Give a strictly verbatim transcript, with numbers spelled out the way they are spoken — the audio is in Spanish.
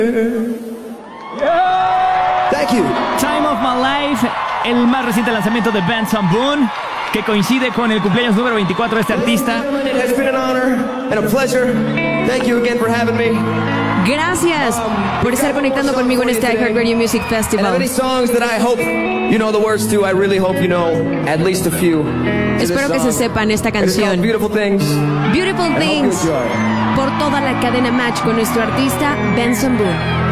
Thank you. Time of My Life, el más reciente lanzamiento de Benson Boone, que coincide con el cumpleaños número veinticuatro de este artista. It has been an honor and a pleasure. Thank you again for having me. Gracias por estar conectando conmigo en este iHeartRadio Music And Festival. many songs that I hope you know the words to. I really hope you know at least a few. Espero que se sepan esta It's called canción. Beautiful Things. Beautiful I hope you Things, enjoy. por toda la cadena Match con nuestro artista Benson Boone.